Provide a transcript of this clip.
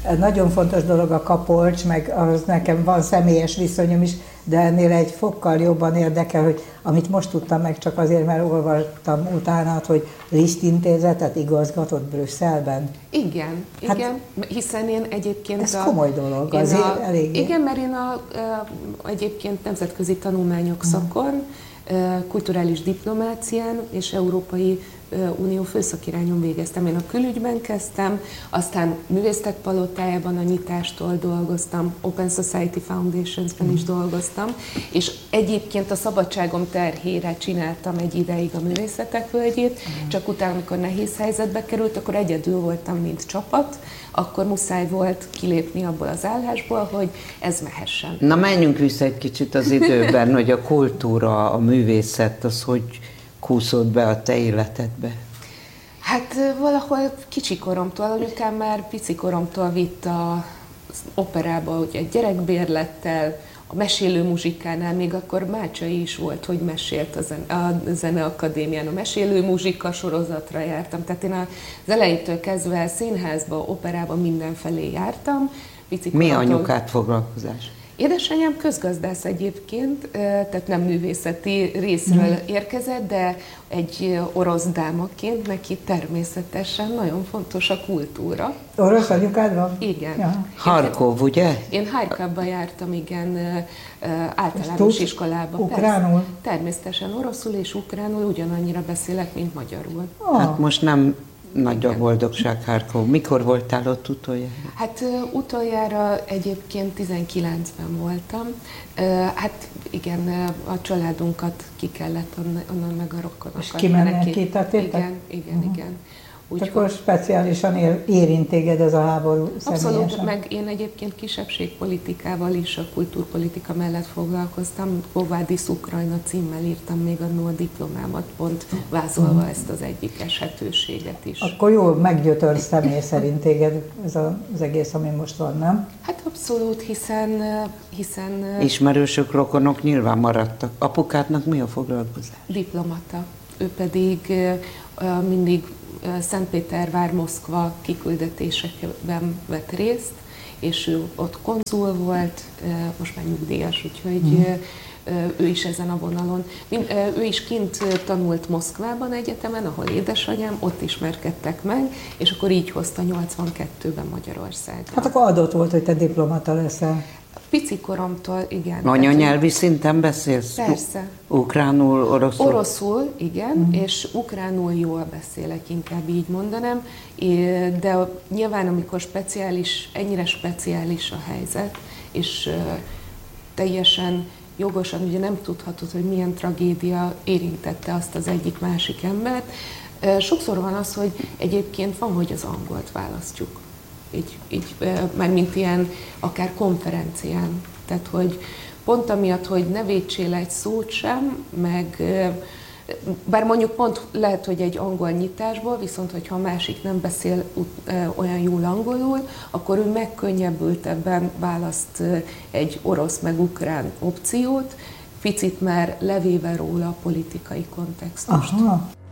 Ez nagyon fontos dolog a Kapolcs, meg az nekem van személyes viszonyom is, de ennél egy fokkal jobban érdekel, hogy amit most tudtam meg csak azért, mert olvastam utána, hogy Liszt Intézetet igazgatott Brüsszelben. Igen, hát, igen, hiszen én egyébként... Ez komoly dolog, azért elég. Igen, mert én egyébként nemzetközi tanulmányok szakon, kulturális diplomácián és Európai Unió főszakirányon végeztem. Én a külügyben kezdtem, aztán Művésztek Palotájában a nyitástól dolgoztam, Open Society Foundationsben is dolgoztam, és egyébként a szabadságom terhére csináltam egy ideig a Művészetek Völgyét, csak utána, amikor nehéz helyzetbe került, akkor egyedül voltam, mint csapat, akkor muszáj volt kilépni abból az állásból, hogy ez mehessen. Na, menjünk vissza egy kicsit az időben, hogy a kultúra, a művészet, az hogy kúszott be a te életedbe? Hát valahol kicsikoromtól, anyukám már picikoromtól vitt az operába, ugye gyerekbérlettel, a mesélő muzsikánál, még akkor Mácsai is volt, hogy mesélt a Zeneakadémián, a mesélő muzsika sorozatra jártam. Tehát én az elejétől kezdve színházba, operába mindenfelé jártam. Mi anyukát foglalkozás? Édesanyám közgazdász egyébként, tehát nem művészeti részről érkezett, de egy orosz dámaként neki természetesen nagyon fontos a kultúra. Orosz anyukád van? Igen. Ja. Harkov, ugye? Én Harkovba jártam, igen, általános iskolába. Ukránul? Persze, természetesen oroszul és ukránul ugyanannyira beszélek, mint magyarul. Hát most nem nagy a boldogság Harkov. Mikor voltál ott utoljára? Hát utoljára egyébként 19-ben voltam. Hát igen, a családunkat ki kellett onnan meg a rokonokat. És kimenekítettétek? Igen. Úgyhogy akkor speciálisan érint téged ez a háború személyesen? Abszolút, meg én egyébként kisebbségpolitikával is, a kultúrpolitika mellett foglalkoztam. Kovádis Ukrajna címmel írtam még annól a diplomámat, pont vázolva ezt az egyik esetőséget is. Akkor jól meggyötör személy szerint téged ez az egész, ami most van, nem? Hát abszolút, hiszen... Ismerősök, rokonok nyilván maradtak. Apukádnak mi a foglalkozás? Diplomata. Ő pedig mindig Szentpétervár, Moszkva kiküldetésekben vett részt, és ő ott konzul volt, most már nyugdíjas, úgyhogy ő is ezen a vonalon. Ő is kint tanult Moszkvában egyetemen, ahol édesanyám, ott ismerkedtek meg, és akkor így hozta 82-ben Magyarországra. Hát akkor adott volt, hogy te diplomata leszel. Pici koromtól, igen. Anyanyelvi szinten beszélsz? Persze. Ukránul, oroszul? Oroszul, igen, és ukránul jól beszélek, inkább így mondanám, de nyilván amikor ennyire speciális a helyzet, és teljesen jogosan ugye nem tudhatod, hogy milyen tragédia érintette azt az egyik másik embert. Sokszor van az, hogy egyébként van, hogy az angolt választjuk. Így mármint ilyen akár konferencián. Tehát, hogy pont amiatt, hogy ne vétsél egy szót sem, meg bár mondjuk pont lehet, hogy egy angol nyitásból, viszont hogyha a másik nem beszél olyan jól angolul, akkor ő megkönnyebbültebben választ egy orosz meg ukrán opciót, picit már levéve róla a politikai kontextust. Aha.